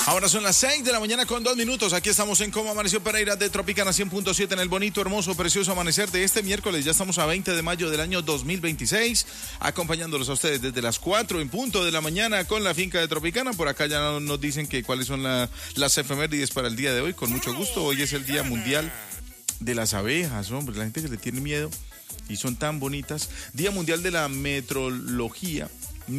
Ahora son las 6 de la mañana con 2 minutos. Aquí estamos en Cómo Amaneció Pereira de Tropicana 100.7 en el bonito, hermoso, precioso amanecer de este miércoles. Ya estamos a 20 de mayo del año 2026, acompañándolos a ustedes desde las 4 en punto de la mañana con la finca de Tropicana. Por acá ya nos dicen que cuáles son las efemérides para el día de hoy. Con mucho gusto. Hoy es el Día Mundial de las Abejas, hombre. La gente que le tiene miedo y son tan bonitas. Día Mundial de la Metrología.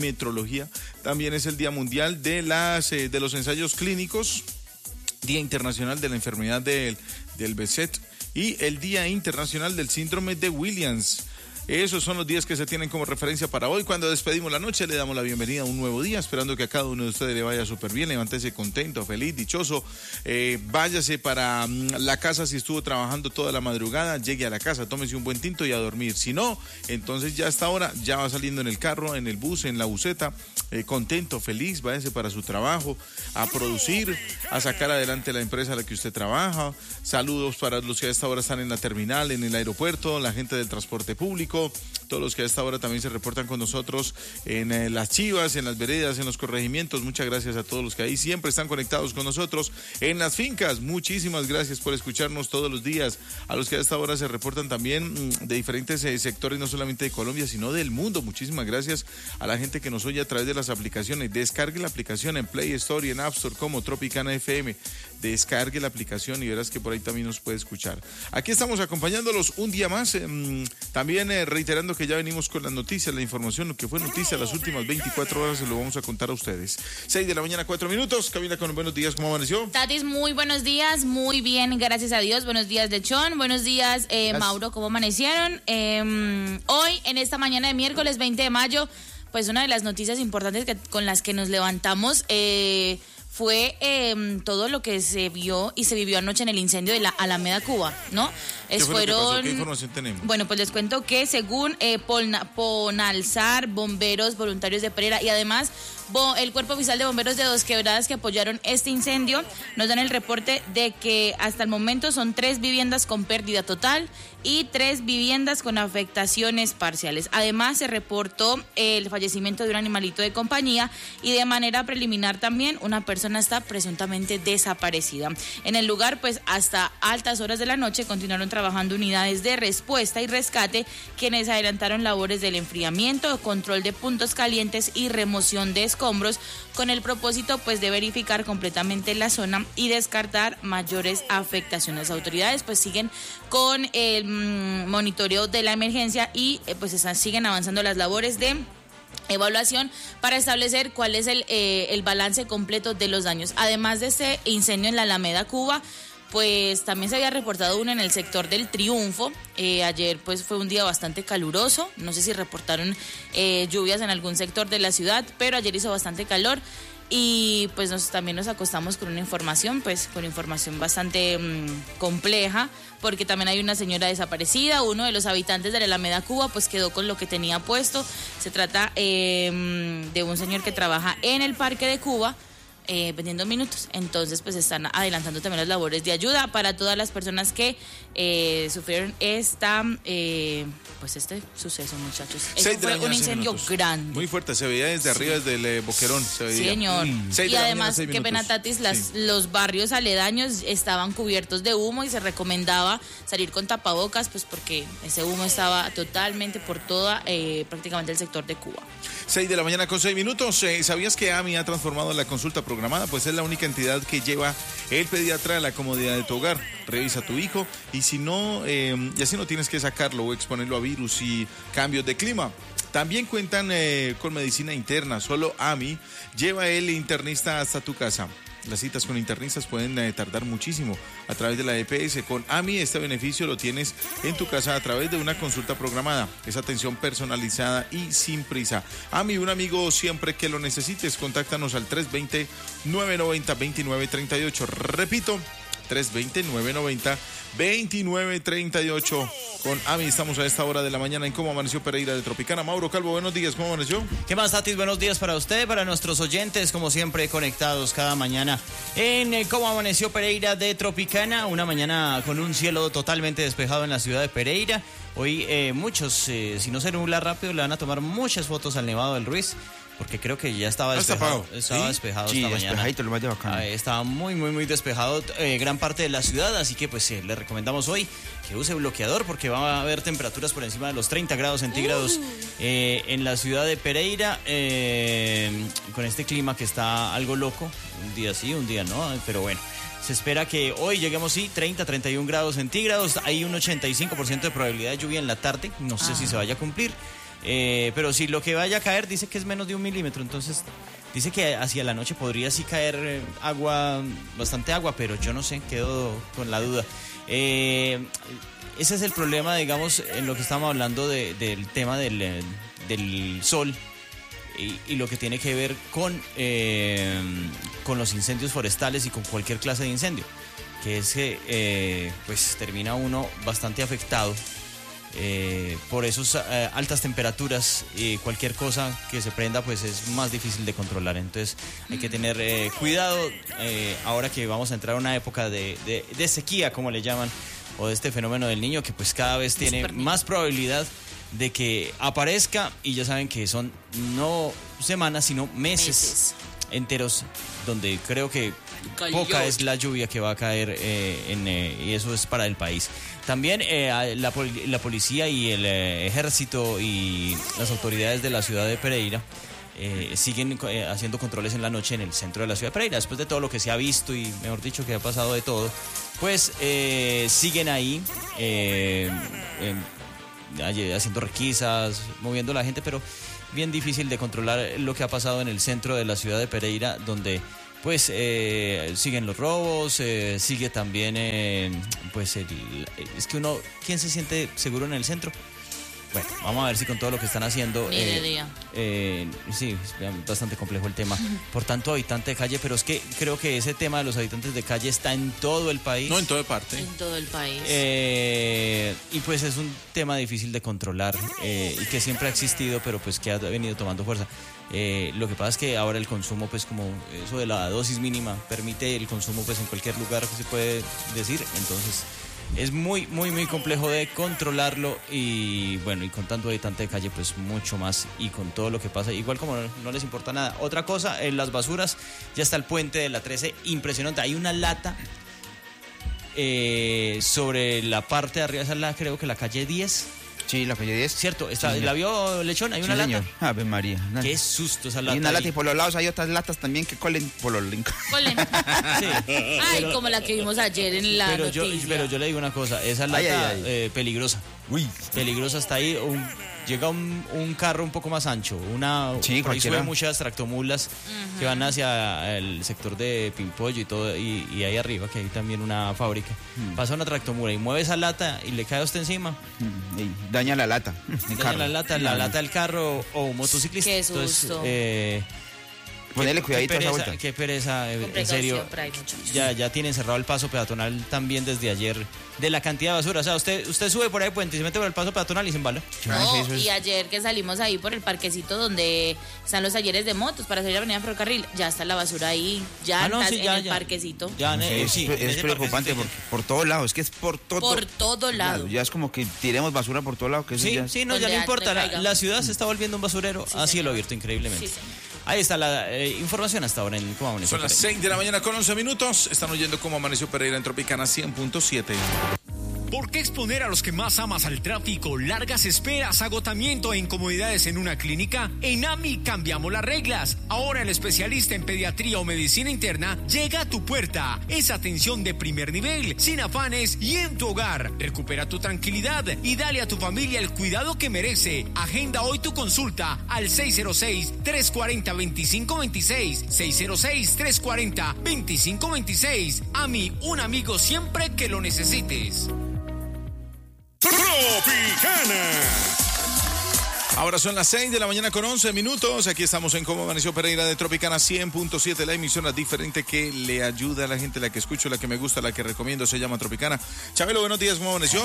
También es el Día Mundial de los Ensayos Clínicos, Día Internacional de la Enfermedad del Behçet y el Día Internacional del Síndrome de Williams. Esos son los días que se tienen como referencia para hoy. Cuando despedimos la noche, le damos la bienvenida a un nuevo día, esperando que a cada uno de ustedes le vaya súper bien. Levántese contento, feliz, dichoso. Váyase para la casa si estuvo trabajando toda la madrugada. Llegue a la casa, tómese un buen tinto y a dormir. Si no, entonces ya a esta hora, ya va saliendo en el carro, en el bus, en la buseta. Contento, feliz, váyase para su trabajo, a producir, a sacar adelante la empresa a la que usted trabaja. Saludos para los que a esta hora están en la terminal, en el aeropuerto, la gente del transporte público. Todos los que a esta hora también se reportan con nosotros en las chivas, en las veredas, en los corregimientos. Muchas gracias a todos los que ahí siempre están conectados con nosotros. En las fincas, muchísimas gracias por escucharnos todos los días. A los que a esta hora se reportan también de diferentes sectores, no solamente de Colombia, sino del mundo. Muchísimas gracias a la gente que nos oye a través de las aplicaciones. Descargue la aplicación en Play Store y en App Store como Tropicana FM. Descargue la aplicación y verás que por ahí también nos puede escuchar. Aquí estamos acompañándolos un día más. También reiterando que ya venimos con las noticias, la información, lo que fue noticia las últimas 24 horas, se lo vamos a contar a ustedes. 6 de la mañana, 4 minutos. Camila, con buenos días, ¿cómo amaneció? Tatis, muy buenos días, muy bien, gracias a Dios. Buenos días, Lechón. Buenos días, Mauro, ¿cómo amanecieron? Hoy, en esta mañana de miércoles 20 de mayo, pues una de las noticias importantes con las que nos levantamos fue todo lo que se vio y se vivió anoche en el incendio de la Alameda Cuba, ¿no? ¿Qué información tenemos? Bueno, pues les cuento que según Ponalzar, bomberos voluntarios de Pereira y además el Cuerpo Oficial de Bomberos de Dos Quebradas que apoyaron este incendio, nos dan el reporte de que hasta el momento son 3 viviendas con pérdida total y 3 viviendas con afectaciones parciales. Además, se reportó el fallecimiento de un animalito de compañía y de manera preliminar también una persona está presuntamente desaparecida. En el lugar, pues hasta altas horas de la noche continuaron trabajando unidades de respuesta y rescate, quienes adelantaron labores del enfriamiento, control de puntos calientes y remoción de escombros, con el propósito pues de verificar completamente la zona y descartar mayores afectaciones. Las autoridades pues siguen con el monitoreo de la emergencia y siguen avanzando las labores de evaluación para establecer cuál es el balance completo de los daños. Además de este incendio en la Alameda Cuba, pues también se había reportado uno en el sector del Triunfo. Ayer pues fue un día bastante caluroso, no sé si reportaron lluvias en algún sector de la ciudad, pero ayer hizo bastante calor y pues también nos acostamos con una información, bastante compleja, porque también hay una señora desaparecida. Uno de los habitantes de la Alameda Cuba pues quedó con lo que tenía puesto. Se trata de un señor que trabaja en el Parque de Cuba, vendiendo minutos. Entonces pues están adelantando también las labores de ayuda para todas las personas que sufrieron este suceso, muchachos. Fue un incendio grande, muy fuerte, se veía desde arriba, desde el Boquerón se veía. Sí, señor. Y además, qué pena, Tatis, sí. Los barrios aledaños estaban cubiertos de humo y se recomendaba salir con tapabocas, pues porque ese humo estaba totalmente por toda prácticamente el sector de Cuba. 6 de la mañana con 6 minutos. ¿Sabías que AMI ha transformado la consulta programada? Pues es la única entidad que lleva el pediatra a la comodidad de tu hogar. Revisa a tu hijo y si no, y así no tienes que sacarlo o exponerlo a virus y cambios de clima. También cuentan con medicina interna. Solo AMI lleva el internista hasta tu casa. Las citas con internistas pueden tardar muchísimo a través de la EPS. Con AMI este beneficio lo tienes en tu casa a través de una consulta programada. Es atención personalizada y sin prisa. AMI, un amigo siempre que lo necesites. Contáctanos al 320-990-2938. Repito, 320-990-2938. Con AMI estamos a esta hora de la mañana en Cómo Amaneció Pereira de Tropicana. Mauro Calvo, buenos días, ¿cómo amaneció? ¿Qué más, Tatis? Buenos días para usted, para nuestros oyentes, como siempre conectados cada mañana en Cómo Amaneció Pereira de Tropicana. Una mañana con un cielo totalmente despejado en la ciudad de Pereira. Hoy muchos, si no se nubla rápido, le van a tomar muchas fotos al Nevado del Ruiz. porque creo que ya estaba despejado. despejado. Estaba despejado Sí, esta mañana. despejadito, lo más de bacano. Estaba muy, muy, muy despejado gran parte de la ciudad, así que pues le recomendamos hoy que use bloqueador porque va a haber temperaturas por encima de los 30 grados centígrados en la ciudad de Pereira, con este clima que está algo loco, un día sí, un día no, pero bueno. Se espera que hoy lleguemos, 30, 31 grados centígrados. Hay un 85% de probabilidad de lluvia en la tarde. No sé si se vaya a cumplir. Pero si lo que vaya a caer dice que es menos de 1 milímetro. Entonces dice que hacia la noche podría sí caer bastante agua. Pero yo no sé, quedo con la duda. Ese es el problema, digamos, en lo que estamos hablando del tema del sol. Y lo que tiene que ver con los incendios forestales y con cualquier clase de incendio, que es que pues termina uno bastante afectado por esas altas temperaturas, y cualquier cosa que se prenda pues es más difícil de controlar. Entonces hay que tener cuidado ahora que vamos a entrar a una época de sequía, como le llaman, o de este fenómeno del Niño, que pues cada vez tiene más probabilidad de que aparezca, y ya saben que son no semanas sino meses enteros donde creo que poca es la lluvia que va a caer y eso es para el país. También la policía y el ejército y las autoridades de la ciudad de Pereira siguen haciendo controles en la noche en el centro de la ciudad de Pereira. Después de todo lo que se ha visto y mejor dicho que ha pasado de todo, pues siguen ahí haciendo requisas, moviendo a la gente, pero bien difícil de controlar lo que ha pasado en el centro de la ciudad de Pereira, donde pues siguen los robos, sigue también pues es que uno, ¿quién se siente seguro en el centro? Bueno, vamos a ver si con todo lo que están haciendo sí, es bastante complejo el tema por tanto habitante de calle, pero es que creo que ese tema de los habitantes de calle está en todo el país. No, en toda parte. En todo el país. Y pues es un tema difícil de controlar y que siempre ha existido, pero pues que ha venido tomando fuerza. Lo que pasa es que ahora el consumo, pues como eso de la dosis mínima permite el consumo pues en cualquier lugar que se puede decir, entonces es muy, muy, muy complejo de controlarlo, y bueno, y con tanto habitante de calle pues mucho más, y con todo lo que pasa, igual como no les importa nada. Otra cosa, en las basuras, ya está el puente de la 13, impresionante, hay una lata sobre la parte de arriba, esa es creo que la calle 10. Sí, la calle 10. Cierto, Sí, ¿la vio Lechón? Hay una lata. Señor. Ave María. Qué susto esa lata. Y una lata, y por los lados hay otras latas también que colen por los links. Colen. Sí. Ay, como la que vimos ayer en la noticia. Pero yo le digo una cosa, esa lata peligrosa. Uy. Peligrosa está ahí. Llega un carro un poco más ancho, Sí, por ahí cualquiera. sube muchas tractomulas que van hacia el sector de Pimpollo y todo, y ahí arriba, que hay también una fábrica. Pasa una tractomula y mueve esa lata y le cae a usted encima. Y daña la lata. Daña la lata del carro o un motociclista. Qué susto. Entonces, Ponele cuidadito a esa vuelta. Qué pereza, Con en serio. precaución por ahí, muchachos. Ya tienen cerrado el paso peatonal también desde ayer, de la cantidad de basura. O sea, usted sube por ahí puente y se mete por el paso peatonal y se embala. No, y ayer que salimos ahí por el parquecito donde están los talleres de motos para salir a la avenida Ferrocarril, ya está la basura ahí, ya en el parquecito. Es preocupante porque por todos lados, es que es por todo lado. Ya es como que tiremos basura por todo lado. Que eso Sí, ya... sí, no, ya Donde no importa. no caiga. La ciudad se está volviendo un basurero a cielo abierto, increíblemente. Sí, señor. Ahí está la información hasta ahora en Cómo Amaneció Son las Pereira. 6 de la mañana con 11 minutos. Están oyendo Cómo Amaneció Pereira en Tropicana 100.7. ¿Por qué exponer a los que más amas al tráfico, largas esperas, agotamiento e incomodidades en una clínica? En AMI cambiamos las reglas. Ahora el especialista en pediatría o medicina interna llega a tu puerta. Es atención de primer nivel, sin afanes y en tu hogar. Recupera tu tranquilidad y dale a tu familia el cuidado que merece. Agenda hoy tu consulta al 606-340-2526. 606-340-2526. AMI, un amigo siempre que lo necesites. Tropicana. Ahora son las 6 de la mañana con 11 minutos. Aquí estamos en Cómo Amaneció Pereira de Tropicana 100.7, la emisora diferente que le ayuda a la gente, la que escucho, la que me gusta, la que recomiendo, se llama Tropicana. Chabelo, buenos días, ¿cómo amaneció?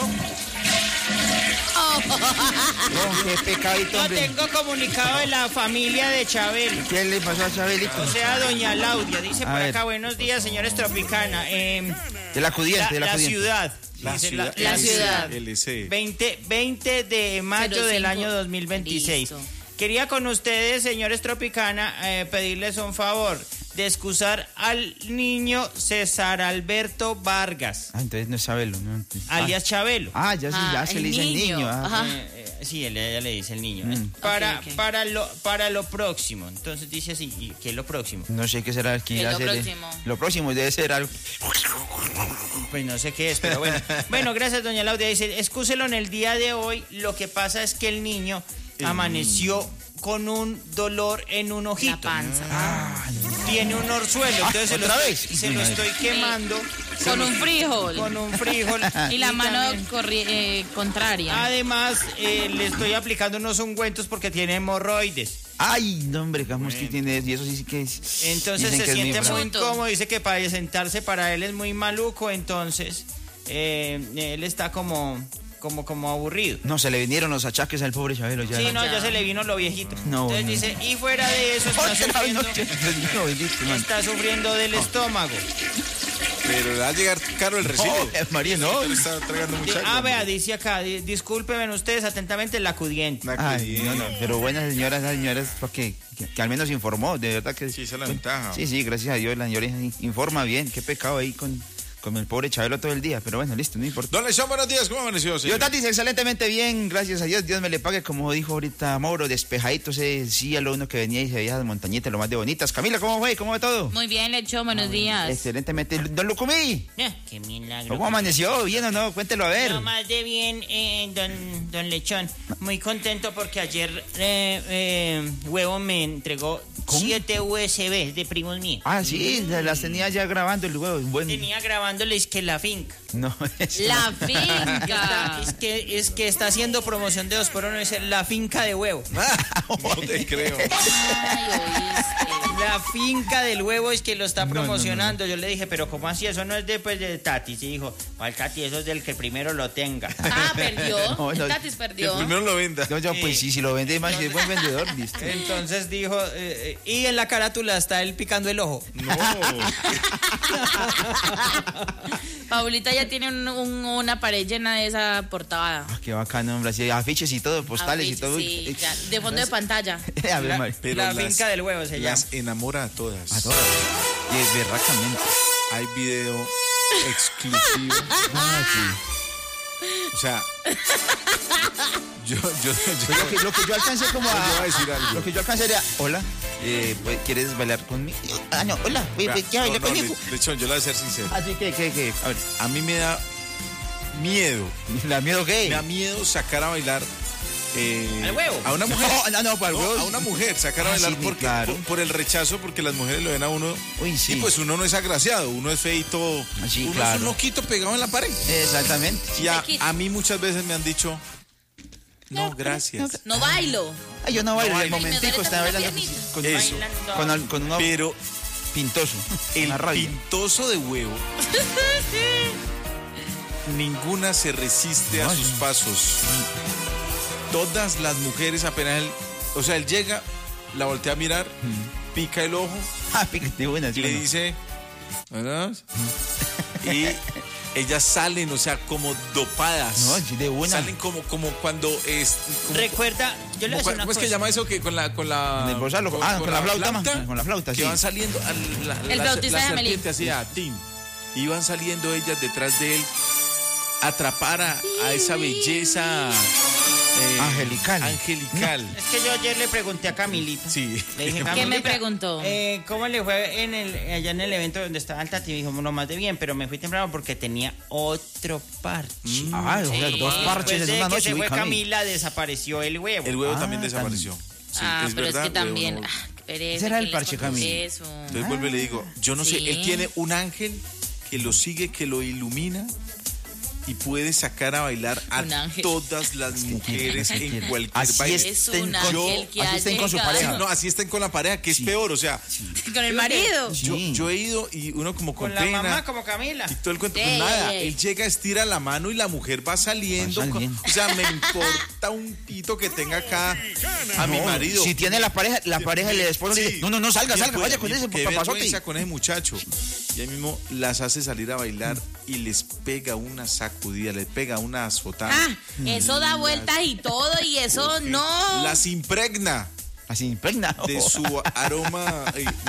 qué pecadito, No hombre. tengo comunicado de la familia de Chabel. ¿Qué le pasó a Chabelito? O sea, doña Laudia. Dice por A ver. acá, buenos días, señores Tropicana. De la acudiente, de la La acudiente. ciudad. Dice la ciudad. LC. 20 de mayo Pero del cinco. año 2026. Listo. Quería con ustedes, señores Tropicana, pedirles un favor de excusar al niño César Alberto Vargas, Entonces no es Chabelo, ¿no? alias Chabelo. Ya se le dice el niño. Ajá. Sí, ella le dice el niño. Ok. Para lo próximo. Entonces dice así, ¿y qué es lo próximo? No sé qué será el que ¿Qué es irá a lo hacer. próximo? Lo próximo debe ser algo. Pues no sé qué es, pero bueno. Bueno, gracias, doña Laudia. Dice, excúselo en el día de hoy. Lo que pasa es que el niño amaneció con un dolor en un ojito. La panza. Tiene un orzuelo, entonces ¿otra vez? se lo estoy quemando Con un frijol. con un frijol. Y la mano también, contraria. además, le estoy aplicando unos ungüentos porque tiene hemorroides. Ay, no, hombre, ¿cómo que tiene eso? Y eso sí que es. Entonces dicen se que es siente bravo. muy incómodo. Dice que para sentarse para él es muy maluco. Entonces, él está como aburrido. No, se le vinieron los achaques al pobre Chabelo ya. Sí, no, ya se le vino lo viejito. No, Entonces no. dice, y fuera de eso está sufriendo del estómago. Pero le va a llegar caro el recibo. María, no. Le está tragando mucha Vea, dice acá, discúlpenme ustedes atentamente la acudiente. Ay, no, pero buenas señoras, las señoras, porque que al menos informó, de verdad que. Sí, esa es la ventaja. Sí, gracias a Dios, la señora informa bien. Qué pecado ahí con el pobre Chabelo todo el día, pero bueno, listo, no importa. Don Lechón, buenos días, ¿cómo amaneció, señor? Yo, Tatis, excelentemente bien, gracias a Dios. Dios me le pague, como dijo ahorita Mauro, despejadito ese cielo, uno que venía y se veía las montañitas, lo más de bonitas. Camila, ¿cómo fue? ¿Cómo va todo? Muy bien, Lechón, buenos días. Excelentemente. Don Lucumí, Qué milagro. ¿cómo amaneció? ¿Bien o no? Cuéntelo a ver. No más de bien, don Lechón. Muy contento porque ayer Huevo me entregó 7 USB de primos míos. Ah, sí, las tenía ya grabando el huevo. Buen... Tenía grabándoles que la finca. No, La finca. Es que está haciendo promoción de 2x1, es la finca de huevo. No te creo. Ay, oíste. La finca del huevo es que lo está promocionando. Yo le dije, pero ¿cómo así? Eso no es de Tati. Y dijo, ¿cuál Tati? Eso es del que primero lo tenga. Perdió. No, El no. Tatis Que perdió. primero lo venda. No, yo, pues sí, si lo vende más, si es buen vendedor, listo. Entonces dijo, y en la carátula está él picando el ojo. No. Paulita ya tiene una pared llena de esa portada. Ah, qué bacano, hombre, así, afiches y todo, postales y todo. Sí, ya, de fondo de pantalla. A ver, María. Pero La las- finca del huevo se llama. Las enamora a todas. A todas. Y berracamente. Hay video exclusivo. Ah, sí. O sea, yo Pues lo que yo alcancé como Yo a... iba a decir algo. Lo que yo alcancé era, hola, pues, ¿quieres bailar conmigo? Ah, no, hola, ¿quieres bailar conmigo? Lechón, yo le voy a ser sincero. Así que, a ver, A mí me da miedo. ¿la miedo qué? Me da miedo sacar a bailar ¿Al huevo? a una mujer. No, para el No, huevo. a una mujer sacar a Ah, bailar sí, porque, claro. por el rechazo, porque las mujeres lo ven a uno. Uy, sí. Y pues uno no es agraciado, uno es feito. Sí, uno claro. es un loquito pegado en la pared. Exactamente. Y a mí muchas veces me han dicho, no, gracias. No bailo. Ay, yo no bailo, No el bailo. momentico Me estaba duele bailando también la Eso. con uno Pero pintoso, el una rabia. pintoso de huevo, ninguna se resiste a No, sus sí. pasos. Todas las mujeres apenas él llega, la voltea a mirar, pica el ojo, Ah, fíjate, buena, sí, le bueno. dice, ¿verdad? Y ellas salen, o sea, como dopadas. No, sí, de buena. Salen como cuando es. Recuerda, yo le voy a decir una ¿Cómo es que cosa. llama eso? Que con la. En el bozal, con la flauta, man, con la flauta, que sí. van saliendo. El flautista de Amelie. serpiente así, a Tim. Y van saliendo ellas detrás de él, a atrapar a esa belleza. Angelical. Angelical. Es que yo ayer le pregunté a Camilita. Sí. Le dije, ¿Qué me Camilita, preguntó? ¿Cómo le fue allá en el evento donde estaba el Tati? Me dijo, no más de bien, pero me fui temprano porque tenía otro parche. Ah, o sea, Sí. dos parches Después en de una que noche. se uy, fue Camila. Camila, desapareció el huevo. El huevo Ah, también desapareció. Sí, pero verdad, es que huevo también. no. Qué pereza, Ese era el ¿quién les parche, contó Cami. eso? Entonces vuelvo y le digo, yo no sé, Sí. él tiene un ángel que lo sigue, que lo ilumina y puede sacar a bailar a Un ángel. todas las mujeres en cualquier Así baile. Es estén un con, ángel que así ha estén con su llegado. pareja. No, así estén con la pareja, que es peor, o sea, Con el marido. Sí. yo he ido y uno como con Con la pena, mamá como Camila. y todo el cuento, Sí, pues nada, sí. él llega, estira la mano y la mujer va saliendo, Va saliendo. o sea, me importa un pito que tenga acá a mi No, marido. Si tiene la pareja y el esposo le Sí. dice, no, salga, Qué vaya con vergüenza, ese qué papazote. vergüenza con ese muchacho. y ahí mismo las hace salir a bailar y les pega una sacudida, les pega una azotada. Eso da vueltas y todo, y eso no. Las impregna. Así impregna. De su aroma.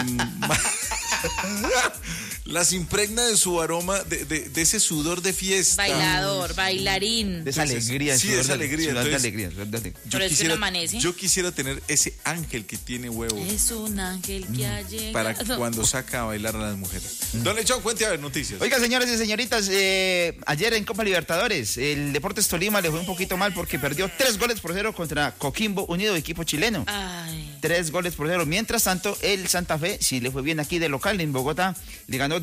Las impregna de su aroma, de ese sudor de fiesta. Bailador, bailarín. De esa alegría. Sí, de esa alegría. Sudor de Entonces, alegría. Pero es que uno amanece. Yo quisiera tener ese ángel que tiene huevo Es un ángel que ha llegado. para cuando saca a bailar a las mujeres. Don Lechón, cuente a ver noticias. Oiga, señores y señoritas, ayer en Copa Libertadores, el Deportes Tolima le fue un poquito mal porque perdió 3-0 contra Coquimbo Unido, equipo chileno. Ay. 3-0. Mientras tanto, el Santa Fe sí le fue bien aquí de local en Bogotá. Le ganó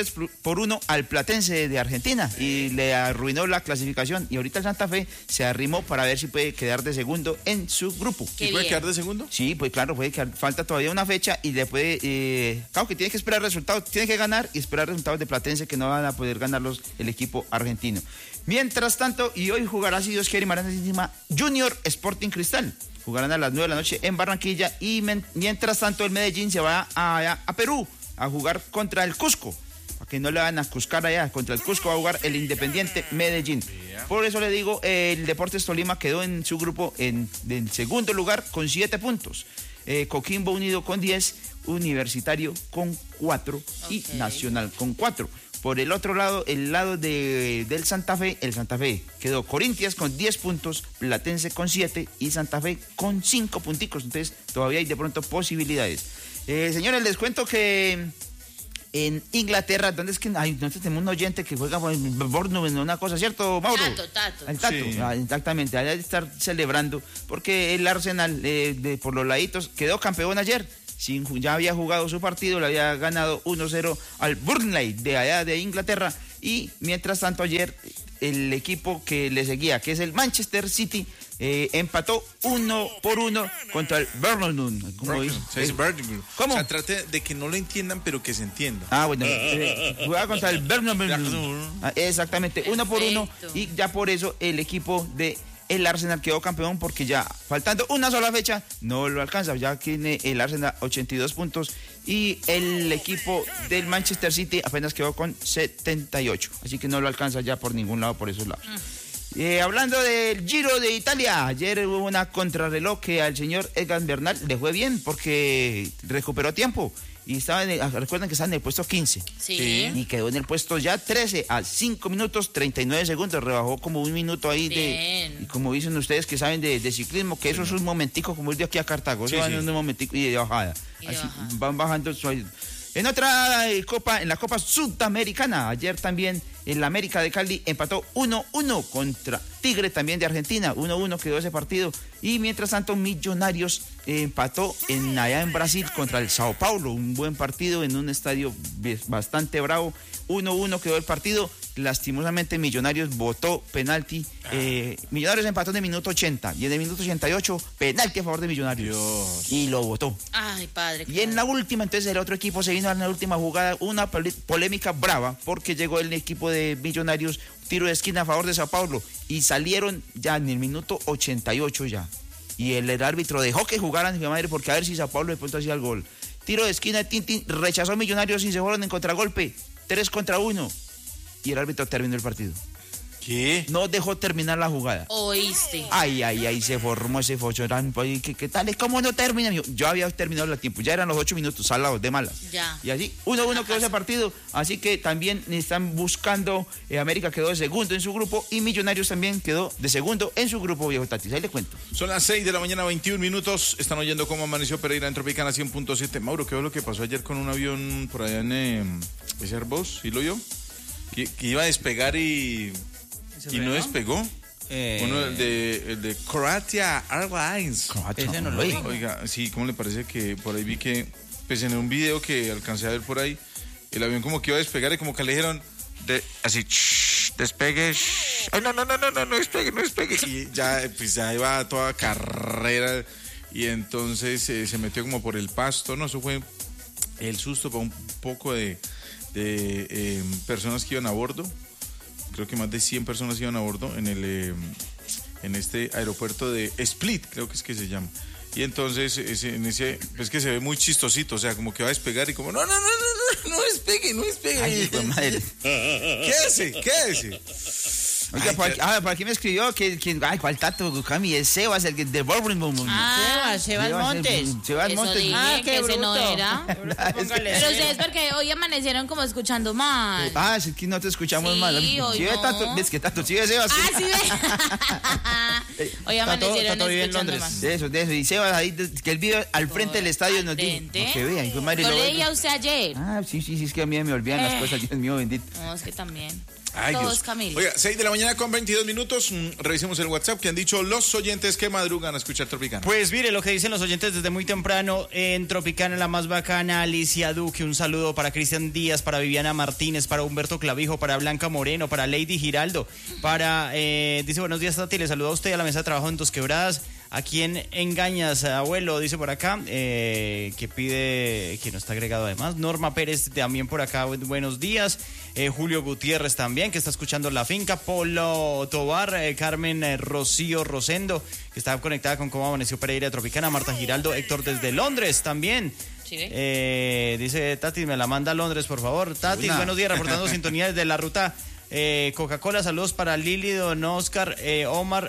2-1 al Platense de Argentina y le arruinó la clasificación. Y ahorita el Santa Fe se arrimó para ver si puede quedar de segundo en su grupo. Qué ¿Y puede bien. quedar de segundo? Sí, pues claro, puede quedar. Falta todavía una fecha y le puede. Claro que tiene que esperar resultados, tiene que ganar y esperar resultados de Platense que no van a poder ganarlos el equipo argentino. Mientras tanto, y hoy jugará, si Dios quiere, Marantísima Junior Sporting Cristal. Jugarán a las 9 de la noche en Barranquilla y mientras tanto el Medellín se va a Perú a jugar contra el Cusco. Para que no le van a cuscar allá, contra el Cusco va a jugar el Independiente Medellín. Por eso le digo, el Deportes Tolima quedó en su grupo en segundo lugar con 7 puntos. Coquimbo Unido con 10, Universitario con 4 y Nacional con 4. Por el otro lado, el lado del Santa Fe, el Santa Fe quedó Corinthians con 10 puntos, Platense con 7 y Santa Fe con 5 punticos. Entonces, todavía hay de pronto posibilidades. Señores, les cuento que en Inglaterra, ¿dónde es que nosotros tenemos un oyente que juega en Bournemouth, una cosa, ¿cierto, Mauro? Tato. El Tato, Sí. Exactamente, allá de estar celebrando, porque el Arsenal, por los laditos, quedó campeón ayer. Ya había jugado su partido, le había ganado 1-0 al Burnley de allá de Inglaterra. Y mientras tanto ayer el equipo que le seguía, que es el Manchester City, empató 1-1 contra el Birmingham. ¿Cómo dice? Se dice Birmingham. ¿Cómo? O sea, trate de que no lo entiendan, pero que se entienda. Bueno, jugaba contra el Birmingham. Exactamente, 1-1. Perfecto. Y ya por eso el equipo de el Arsenal quedó campeón, porque ya faltando una sola fecha no lo alcanza. Ya tiene el Arsenal 82 puntos y el equipo del Manchester City apenas quedó con 78. Así que no lo alcanza ya por ningún lado, por esos lados. Hablando del Giro de Italia, ayer hubo una contrarreloj que al señor Egan Bernal le fue bien porque recuperó tiempo. Y recuerden que estaba en el puesto 15. Sí. Y quedó en el puesto ya 13 a 5 minutos 39 segundos. Rebajó como un minuto ahí Bien. y como dicen ustedes que saben de ciclismo, que eso es un momentico como ir de aquí a Cartago. Sí, Eso van sí. en un momentico y de bajada. Y de Así bajada. van bajando suave. En otra copa, en la Copa Sudamericana, ayer también en la América de Cali empató 1-1 contra Tigre, también de Argentina. 1-1 quedó ese partido. Y mientras tanto, Millonarios empató allá en Brasil contra el Sao Paulo. Un buen partido en un estadio bastante bravo. 1-1 quedó el partido. Lastimosamente, Millonarios votó penalti. Millonarios empató en el minuto 80 y en el minuto 88, penalti a favor de Millonarios. Dios. Y lo votó. Ay, padre. Y en la última, entonces el otro equipo se vino en la última jugada, una polémica brava, porque llegó el equipo de Millonarios, tiro de esquina a favor de Sao Paulo, y salieron ya en el minuto 88 ya. Y el árbitro dejó que jugaran, mi madre, porque a ver si Sao Paulo de pronto hacía el gol. Tiro de esquina, Tintín, rechazó Millonarios y se fueron en contragolpe, 3-1. Y el árbitro terminó el partido. ¿Qué? No dejó terminar la jugada. Oíste. Ay, se formó ese fochorán. ¿Qué tal? ¿Cómo no termina? Yo había terminado el tiempo, ya eran los 8 minutos, salados, de malas. Ya. Y así, 1-1 quedó ese partido. Así que también están buscando, América quedó de segundo en su grupo y Millonarios también quedó de segundo en su grupo, viejo Tatis. Ahí le cuento. Son las 6 de la mañana, 21 minutos. Están oyendo cómo amaneció Pereira en Tropicana 100.7. Mauro, ¿qué fue lo que pasó ayer con un avión por allá en Airbus? ¿Sí lo oyó? Que iba a despegar y no despegó. Uno, el de Croatia Airlines. Ese no lo vi. Oiga, sí, ¿cómo le parece que por ahí vi que, pues en un video que alcancé a ver por ahí, el avión como que iba a despegar y como que le dijeron, así, despegue, ay, no despegue. Y ya, pues ya iba a toda carrera y entonces se metió como por el pasto, ¿no? Eso fue el susto para un poco de personas que iban a bordo. Creo que más de 100 personas iban a bordo en este aeropuerto de Split, creo que es que se llama. Y entonces, pues que se ve muy chistosito, o sea, como que va a despegar y como, no. No despegue. Ay, hijo de madre. Quédese. Oiga, por aquí me escribió que ay, ¿cuál Tato? Cami, es Sebas, el de Bournemouth. Sebas Montes. Sebas Eso Montes. dije, Ah, qué que ese no bruto. era. Pero ustedes porque hoy amanecieron como escuchando mal. Ah, es que no te escuchamos Sí, mal. hoy ¿Sí ve no. Tato? ¿Ves que Tato? ¿Sí ve Sebas? Ah, sí ve. Hoy amanecieron Tato vive en escuchando Londres. mal. De eso. Y Sebas ahí, que él vive al frente del estadio. Nos dijo, frente. no, que vea, hijo de madre. Lo lo- leía usted ayer. Ah, sí, es que a mí me olvidan las cosas, Dios mío, bendito. No, es que también. Ay, Todos, Dios. Camilo. Oiga, 6 de la mañana con 22 minutos. Revisemos el WhatsApp que han dicho los oyentes que madrugan a escuchar Tropicana. Pues mire lo que dicen los oyentes desde muy temprano en Tropicana, la más bacana, Alicia Duque, un saludo para Cristian Díaz, para Viviana Martínez, para Humberto Clavijo, para Blanca Moreno, para Lady Giraldo, dice buenos días Tati, le saludo a usted a la mesa de trabajo en Dos Quebradas. ¿A quién engañas, abuelo? Dice por acá, que pide, que no está agregado además. Norma Pérez también por acá, buenos días. Julio Gutiérrez también, que está escuchando La Finca. Polo Tobar, Carmen Rocío Rosendo, que está conectada con Cómo Amaneció Pereira de Tropicana. Marta Giraldo, Héctor desde Londres también. Sí, ve. Dice Tati, me la manda a Londres, por favor. Tati, Una. buenos días, reportando sintonía desde la ruta Coca-Cola. Saludos para Lili, Don Oscar, Omar,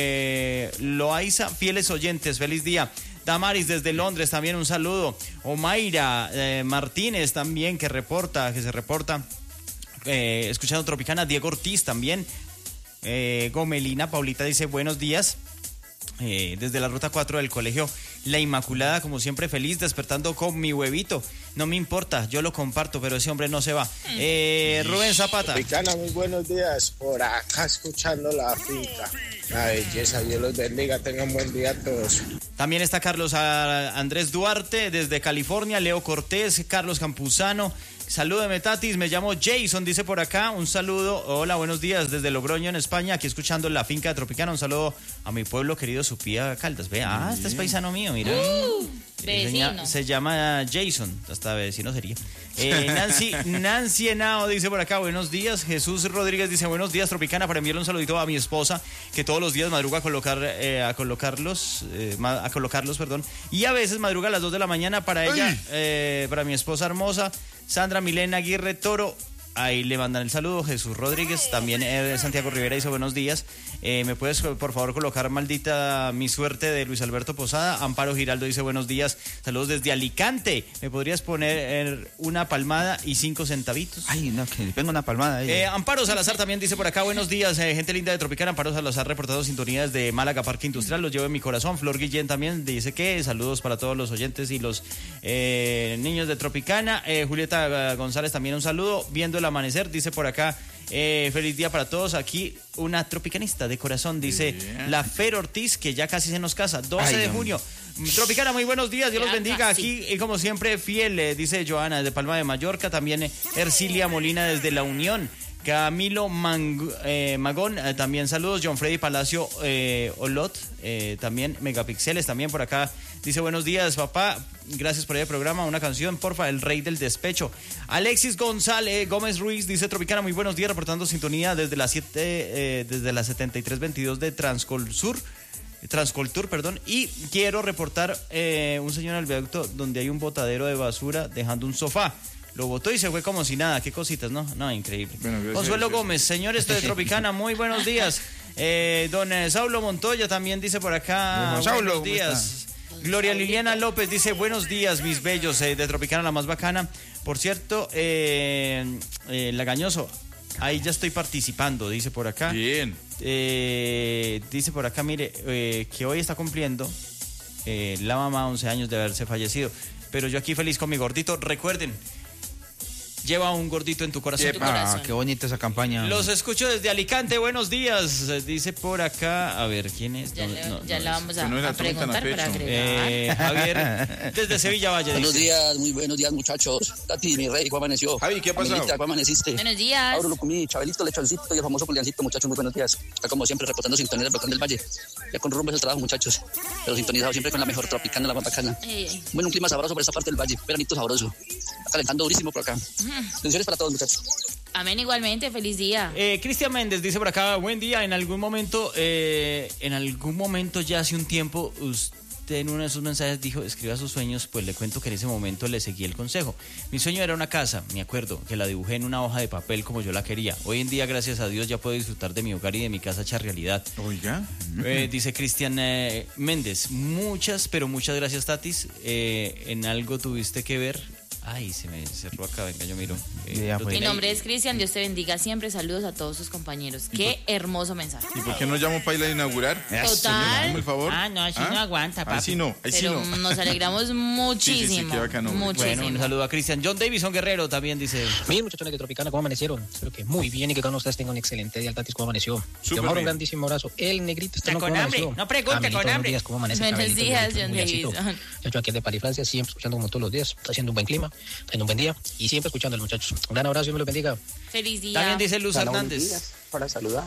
Loaiza, fieles oyentes, feliz día. Damaris desde Londres, también un saludo. Omaira Martínez también, que se reporta. Escuchando Tropicana, Diego Ortiz también. Gomelina, Paulita dice buenos días. Desde la ruta 4 del colegio La Inmaculada, como siempre feliz, despertando con mi huevito. No me importa, yo lo comparto, pero ese hombre no se va. Rubén Zapata. Tropicana, muy buenos días. Por acá escuchando La Finca. La belleza, Dios los bendiga. Tengan buen día a todos. También está Carlos Andrés Duarte desde California, Leo Cortés, Carlos Campuzano. Salúdeme, Tatis, me llamo Jason, dice por acá, un saludo, hola, buenos días, desde Logroño, en España, aquí escuchando La Finca de Tropicana, un saludo a mi pueblo querido Supía Caldas, vea, este es paisano mío, mira. Vecino. Se llama Jason, hasta vecino sería. Nancy Henao dice por acá, buenos días. Jesús Rodríguez dice, buenos días, Tropicana, para enviarle un saludito a mi esposa, que todos los días madruga a colocarlos, y a veces madruga a las 2 de la mañana para ella, para mi esposa hermosa, Sandra Milena Aguirre Toro. Ahí le mandan el saludo. Jesús Rodríguez, también Santiago Rivera dice buenos días. ¿Me puedes por favor colocar Maldita mi suerte de Luis Alberto Posada? Amparo Giraldo dice buenos días. Saludos desde Alicante. ¿Me podrías poner una palmada y 5 centavitos? Ay, no, que le pongo una palmada ahí. Amparo Salazar también dice por acá buenos días, gente linda de Tropicana. Amparo Salazar reportado sintonías de Málaga Parque Industrial, los llevo en mi corazón. Flor Guillén también dice que saludos para todos los oyentes y los niños de Tropicana. Julieta González también un saludo, viendo el amanecer, dice por acá, feliz día para todos. Aquí una tropicanista de corazón, dice la Fer Ortiz, que ya casi se nos casa, 12 de junio. Tropicana, muy buenos días, Dios los bendiga. Aquí, y como siempre, fiel, dice Joana desde Palma de Mallorca, también Ercilia Molina desde La Unión. Camilo Magón, también saludos. John Freddy Palacio Olot, también Megapixeles, también por acá. Dice buenos días, papá. Gracias por el programa. Una canción, porfa, El Rey del Despecho. Alexis González Gómez Ruiz dice Tropicana, muy buenos días, reportando sintonía desde las 7322 de Transcoltur, perdón, y quiero reportar un señor en el viaducto donde hay un botadero de basura dejando un sofá. Lo botó y se fue como si nada. Qué cositas, ¿no? No, increíble. Bueno, Consuelo Gómez, señor, esto de Tropicana, muy buenos días. Don Saulo Montoya también dice por acá, Don Saulo, buenos días. Gloria Liliana López dice, buenos días, mis bellos, de Tropicana, la más bacana. Por cierto, Lagañoso, ahí ya estoy participando, dice por acá. Bien. Dice por acá, mire, que hoy está cumpliendo la mamá 11 años de haberse fallecido. Pero yo aquí feliz con mi gordito. Recuerden, lleva un gordito en tu corazón. Qué bonita esa campaña. Los escucho desde Alicante, buenos días. Dice por acá, a ver, ¿quién es? Ya, ya la vamos Que no la a preguntar tomen tan a para pecho. agregar. Javier, desde Sevilla Valle. Buenos dice. días, muy buenos días, muchachos. Tati, mi rey, ¿cómo amaneció? Javi, ¿qué ha pasado? Amelita, ¿cómo amaneciste? Buenos días. Auro Lucumí, Chabelito, Lechoncito y el famoso Juliancito, muchachos, muy buenos días. Está como siempre reportando sintonía del Volcán del Valle. Ya con rumbo es el trabajo, muchachos. Pero sintonizado siempre con la mejor Tropicana, la más bacana. Bueno, un clima sabroso por esta parte del valle, veranito sabroso. Está calentando durísimo por acá. Bendiciones para todos, muchachos. Amén, igualmente, feliz día. Cristian Méndez dice por acá, buen día, en algún momento ya hace un tiempo usted en uno de sus mensajes dijo, escriba sus sueños, pues le cuento que en ese momento le seguí el consejo. Mi sueño era una casa, me acuerdo, que la dibujé en una hoja de papel como yo la quería. Hoy en día, gracias a Dios, ya puedo disfrutar de mi hogar y de mi casa hecha realidad. Oiga. Dice Cristian Méndez, muchas gracias, Tatis. En algo tuviste que ver. Ay, se me cerró acá, venga, yo miro. Mi nombre es Cristian, Dios te bendiga siempre, saludos a todos sus compañeros. Qué hermoso mensaje. ¿Y por qué no llamo para ir a inaugurar? Total. Por favor. No, así no aguanta, papi. Así no, Pero nos alegramos muchísimo. qué bacano. Muchísimo. Bueno, un saludo a Cristian. John Davison Guerrero también dice. Bien, muchachones de Tropicana, ¿cómo amanecieron? Espero que muy bien y que cada uno de ustedes tenga un excelente día. Tatis, ¿cómo amaneció? Súper Mauro, bien. un grandísimo abrazo. El negrito está con hambre. No pregunte, con hambre. Buenos días, ¿cómo amanece? Buenos días, John Davison. Yo aquí de París, Francia, siempre escuchando como todos los días. Está haciendo un buen clima, teniendo un buen día y siempre escuchando a los muchachos. Un gran abrazo y me lo bendiga. Feliz día. También dice Luz Hernández. Para saludar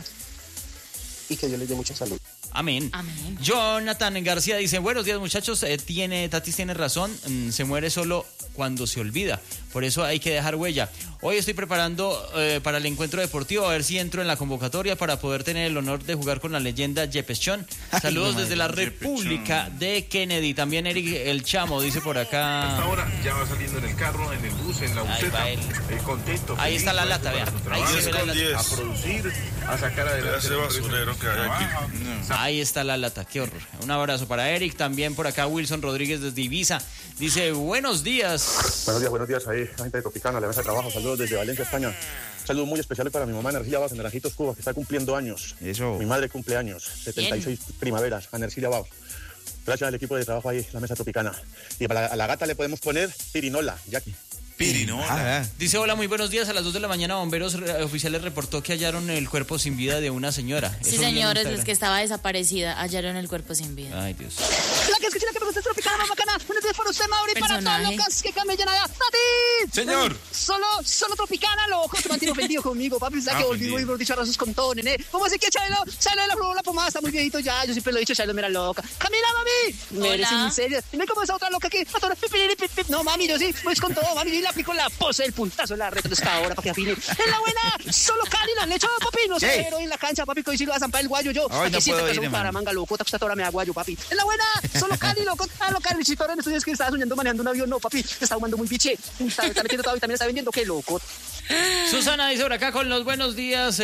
y que Dios les dé mucha salud. Amén. Amén. Jonathan García dice, buenos días muchachos, Tatis tiene razón, se muere solo cuando se olvida, por eso hay que dejar huella. Hoy estoy preparando para el encuentro deportivo, a ver si entro en la convocatoria para poder tener el honor de jugar con la leyenda Yepes-Chon. Saludos desde la República de Kennedy. También Eric El Chamo dice por acá. Hasta ahora ya va saliendo en el carro, en el bus, en la buseta, contento. Ahí está la lata, vea. Ahí se ve la lata. A producir, a sacar adelante. Ese basurero que hay aquí. Ahí está la lata, qué horror. Un abrazo para Eric, también por acá Wilson Rodríguez desde Ibiza. Dice, buenos días. Buenos días ahí, la gente de Tropicana, la mesa de trabajo. Saludos desde Valencia, España. Saludos muy especiales para mi mamá Energía Baos, en Naranjitos, Cuba, que está cumpliendo años. Eso. Mi madre cumple años, 76 primaveras, Energía Baos. Gracias al equipo de trabajo ahí, la mesa Tropicana. Y a la gata le podemos poner Pirinola, Jackie. Pirinola. Dice, hola, muy buenos días. A las 2 de la mañana, bomberos oficiales reportó que hallaron el cuerpo sin vida de una señora. Sí, señores, es que estaba desaparecida, hallaron el cuerpo sin vida. Ay, Dios. La que escucha que me gusta es Tropicana, más bacana. Buenos días para usted, Mauri, para todos locas que camellan allá. ¡Tati! Señor. Solo Tropicana, loco, te mantiene ofendido conmigo, papi. ¿Sabes que volví muy dicharasos con Tony, ¿Cómo así que Chaylo de la pomada está muy viejito ya? Yo siempre lo he dicho, Chaylo, mira loca. Camila, mami. Hola. Eres en serio. Dime cómo es otra loca aquí. No, mami, yo sí, pues con todo, mami. Yo le aplico la pose, el puntazo, la reto de esta hora para que afine. En la buena, solo Cali, la han hecho, papi. No sé, pero en la cancha, papi, que hoy sí lo va a zampar el guayo yo. Ay, no puedo ir, para manga loco, esta hora me da guayo, papi. En la buena, solo Cali, loco. Carlichito, ahora en estos días que estaba soñando manejando un avión. No, papi, te está fumando muy biche. Está metiendo todo y también está vendiendo, qué loco. Susana dice por acá con los buenos días,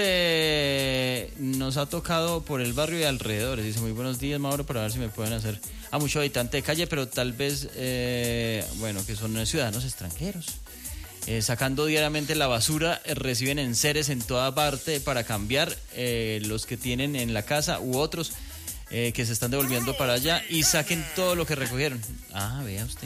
nos ha tocado por el barrio y alrededores. Dice, muy buenos días, Mauro, para ver si me pueden hacer a mucho habitante de calle, pero tal vez, bueno, que son ciudadanos extranjeros. Sacando diariamente la basura, reciben enseres en toda parte para cambiar los que tienen en la casa u otros que se están devolviendo para allá y saquen todo lo que recogieron. Ah, vea usted.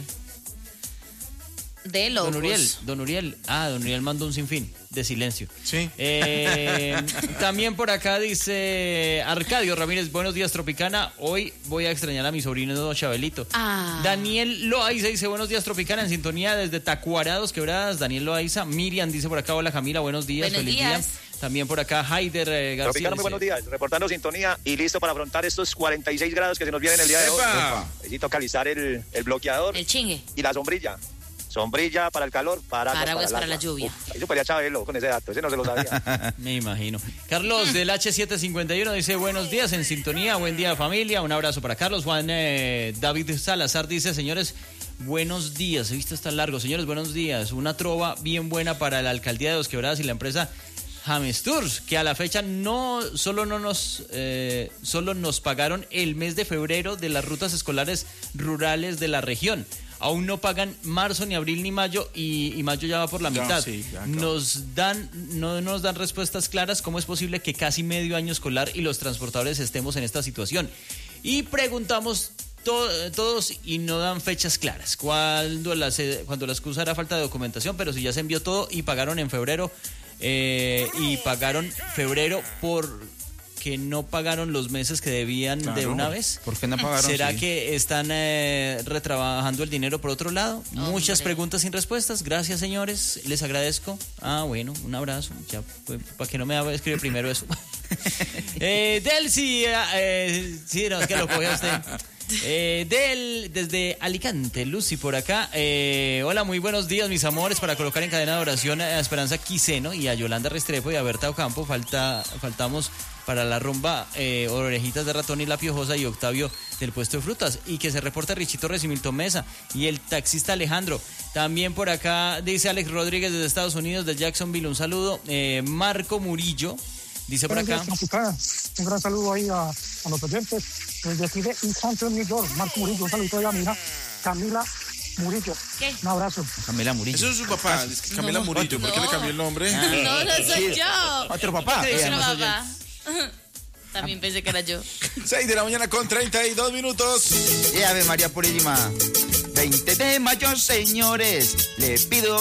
De locos. Don Uriel mandó un sinfín de silencio. Sí. También por acá dice Arcadio Ramírez, buenos días Tropicana, hoy voy a extrañar a mi sobrino Chabelito. Daniel Loaiza dice, buenos días Tropicana, en sintonía desde Tacuarados, Quebradas. Daniel Loaiza. Miriam dice por acá, hola Camila, buenos días, buenos feliz días. día. También por acá Haider García. Tropicana, muy buenos días, reportando sintonía y listo para afrontar estos 46 grados que se nos vienen el día de hoy. Necesito calizar el bloqueador. El chingue. Y la sombrilla. Sombrilla para el calor, paraguas para la lluvia. Ahí superé a Chabelo con ese dato, ese no se lo sabía. Me imagino. Carlos del H751 dice, buenos días, en sintonía, buen día familia, un abrazo para Carlos. Juan David Salazar dice, señores, buenos días, ¿viste? Está largo, señores, buenos días. Una trova bien buena para la alcaldía de Dos Quebradas y la empresa James Tours, que a la fecha solo nos pagaron el mes de febrero de las rutas escolares rurales de la región. Aún no pagan marzo, ni abril, ni mayo, y mayo ya va por la mitad. Sí, no nos dan respuestas claras. ¿Cómo es posible que casi medio año escolar y los transportadores estemos en esta situación? Y preguntamos todos y no dan fechas claras. Cuando la excusa era falta de documentación, pero si ya se envió todo y pagaron en febrero, y pagaron febrero que no pagaron los meses que debían de una vez. ¿Por qué no pagaron? ¿Será que están retrabajando el dinero por otro lado? Muchas preguntas sin respuestas. Gracias, señores. Les agradezco. Bueno, un abrazo. Ya, pues, para que no me escribe primero eso. Delcy, sí, no, es que lo coge usted. Desde Alicante, Lucy por acá. Hola, muy buenos días, mis amores. Para colocar en cadena de oración a Esperanza Quiseno y a Yolanda Restrepo y a Berta Ocampo. Faltamos para la rumba Orejitas de Ratón y La Piojosa y Octavio del Puesto de Frutas. Y que se reporta Richie Torres y Milton Mesa y el taxista Alejandro. También por acá dice Alex Rodríguez desde Estados Unidos, de Jacksonville. Un saludo. Marco Murillo dice por acá. Un gran saludo ahí a los oyentes. Desde aquí de East Hampton, New York. Marco Murillo, un saludo a mi hija Camila Murillo. ¿Qué? Un abrazo. Camila Murillo. Eso es su papá, es que Camila Murillo. ¿Por qué le cambió el nombre? No, no soy yo. Otro papá. Otro papá. También pensé que era yo. 6 de la mañana con 32 minutos. Y Ave María Purísima. 20 de mayo, señores. Le pido